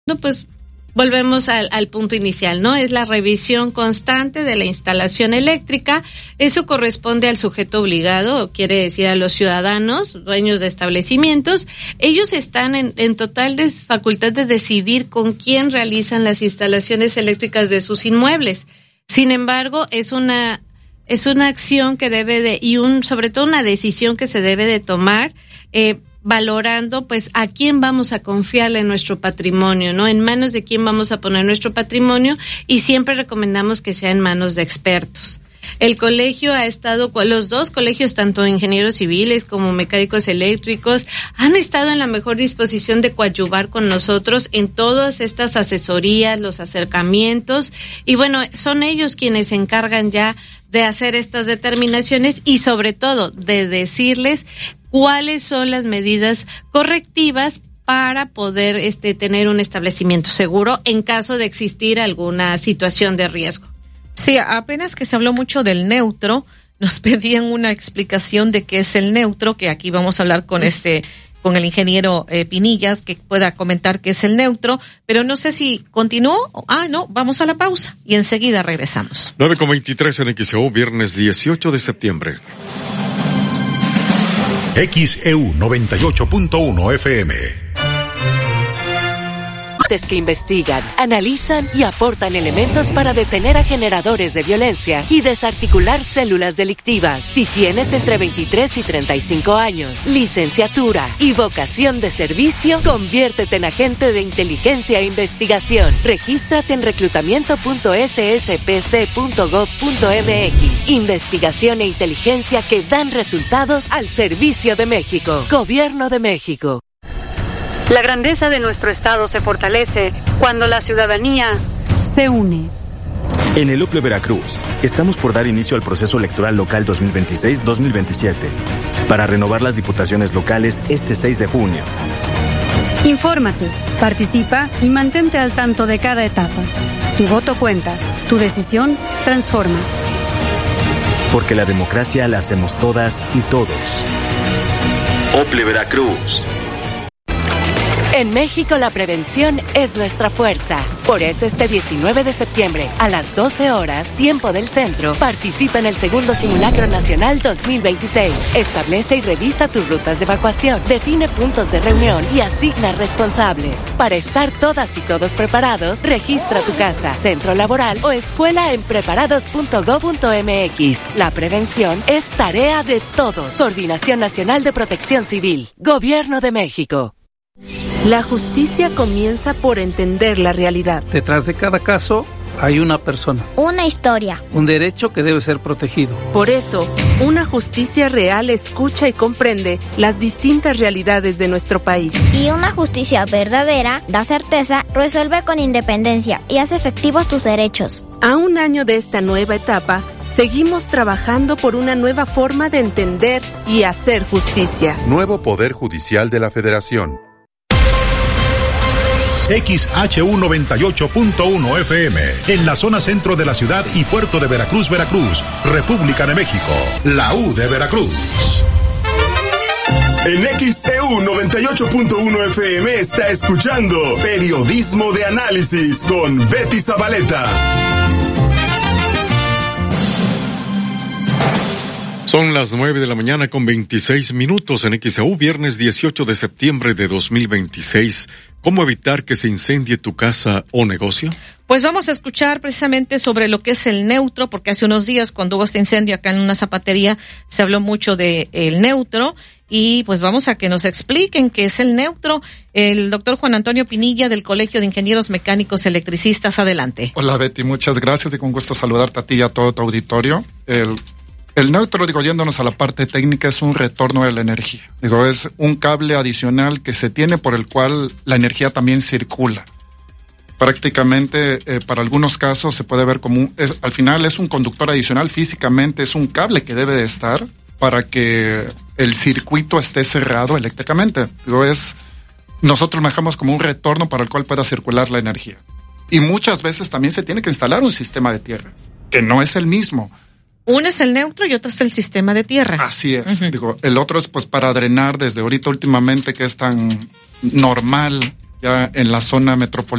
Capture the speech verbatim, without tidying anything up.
No, pues volvemos al, al punto inicial, ¿no? Es la revisión constante de la instalación eléctrica. Eso corresponde al sujeto obligado, quiere decir a los ciudadanos, dueños de establecimientos. Ellos están en, en total des, facultad de decidir con quién realizan las instalaciones eléctricas de sus inmuebles. Sin embargo, es una es una acción que debe de, y un sobre todo una decisión que se debe de tomar, eh, valorando pues a quién vamos a confiarle en nuestro patrimonio, ¿no? En manos de quién vamos a poner nuestro patrimonio, y siempre recomendamos que sea en manos de expertos. El colegio ha estado, los dos colegios, tanto ingenieros civiles como mecánicos eléctricos, han estado en la mejor disposición de coadyuvar con nosotros en todas estas asesorías, los acercamientos, y bueno, son ellos quienes se encargan ya de hacer estas determinaciones y sobre todo de decirles cuáles son las medidas correctivas para poder este tener un establecimiento seguro en caso de existir alguna situación de riesgo. Sí, apenas que se habló mucho del neutro, nos pedían una explicación de qué es el neutro, que aquí vamos a hablar con este con el ingeniero eh, Pinillas, que pueda comentar qué es el neutro, pero no sé si continuó. Ah, no, vamos a la pausa y enseguida regresamos. nueve con veintitrés en X E U, viernes dieciocho de septiembre. X E U noventa y ocho punto uno F M. Que investigan, analizan y aportan elementos para detener a generadores de violencia y desarticular células delictivas. Si tienes entre veintitrés y treinta y cinco años, licenciatura y vocación de servicio, conviértete en agente de inteligencia e investigación. Regístrate en reclutamiento punto s s p c punto gov punto m x. Investigación e inteligencia que dan resultados al servicio de México. Gobierno de México. La grandeza de nuestro Estado se fortalece cuando la ciudadanía se une. En el U P L Veracruz, estamos por dar inicio al proceso electoral local dos mil veintiséis dos mil veintisiete, para renovar las diputaciones locales este seis de junio. Infórmate, participa y mantente al tanto de cada etapa. Tu voto cuenta, tu decisión transforma. Porque la democracia la hacemos todas y todos. U P L Veracruz. En México la prevención es nuestra fuerza. Por eso este diecinueve de septiembre, a las doce horas, tiempo del centro, participa en el segundo Simulacro Nacional dos mil veintiséis. Establece y revisa tus rutas de evacuación, define puntos de reunión y asigna responsables. Para estar todas y todos preparados, registra tu casa, centro laboral o escuela en preparados punto gov punto m x. La prevención es tarea de todos. Coordinación Nacional de Protección Civil. Gobierno de México. La justicia comienza por entender la realidad. Detrás de cada caso hay una persona. Una historia. Un derecho que debe ser protegido. Por eso, una justicia real escucha y comprende las distintas realidades de nuestro país. Y una justicia verdadera da certeza, resuelve con independencia y hace efectivos tus derechos. A un año de esta nueva etapa, seguimos trabajando por una nueva forma de entender y hacer justicia. Nuevo Poder Judicial de la Federación. X H U noventa y ocho punto uno F M, en la zona centro de la ciudad y puerto de Veracruz, Veracruz, República de México, la U de Veracruz. En X E U noventa y ocho punto uno F M está escuchando Periodismo de Análisis con Betty Zabaleta. Son las nueve de la mañana con veintiséis minutos en X E U, viernes dieciocho de septiembre de dos mil veintiséis. ¿Cómo evitar que se incendie tu casa o negocio? Pues vamos a escuchar precisamente sobre lo que es el neutro, porque hace unos días cuando hubo este incendio acá en una zapatería se habló mucho de el neutro, y pues vamos a que nos expliquen qué es el neutro. El doctor Juan Antonio Pinilla del Colegio de Ingenieros Mecánicos Electricistas, adelante. Hola Betty, muchas gracias y con gusto saludarte a ti y a todo tu auditorio. El El neutro, digo, yéndonos a la parte técnica, es un retorno de la energía. Digo, es un cable adicional que se tiene por el cual la energía también circula. Prácticamente, eh, para algunos casos se puede ver como un, es, al final es un conductor adicional físicamente, es un cable que debe de estar para que el circuito esté cerrado eléctricamente. Digo, es, nosotros manejamos como un retorno para el cual pueda circular la energía. Y muchas veces también se tiene que instalar un sistema de tierras, que no es el mismo. Uno es el neutro y otro es el sistema de tierra. Así es. Uh-huh. Digo, el otro es pues para drenar desde ahorita últimamente que es tan normal ya en la zona metropolitana